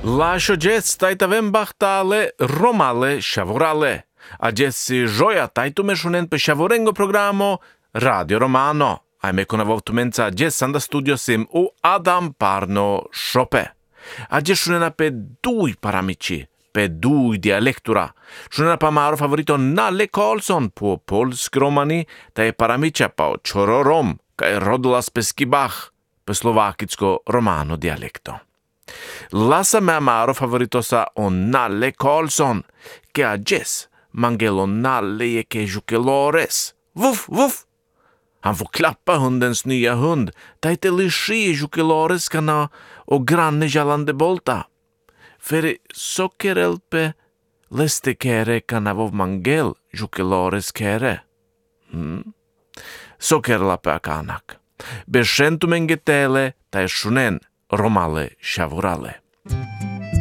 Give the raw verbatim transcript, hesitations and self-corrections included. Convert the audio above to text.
Lascio jes taita vembachtale romale shavorale. A jessi joia taitu meshonen pe shavorengo programo Radio Romano. Ai me conavotumenza jes anda studio sim u Adam Parno Shope. A jesshunena pe dui paramici, pe dui dialektura. Shunena pa maro favorito Nalle Karlsson på polsk romani, ta je paramicia pa Chororom, ka je Rodolas Peskibach, pe slovakicko romano dialekto. Lasa me amaro favoritosa o Nalle Karlsson, che a jes mangelo Nalle e che jukelores. Vuff, vuff! Han får klappa hundens nya hund, ta inte lishi jukelores kana och granne jalande bolta. För sockerelpe leste kere kana vov mangel jukelores kere. Hmm? Sockerlape akanak. Bescentumengetele ta shunen romale shavorale.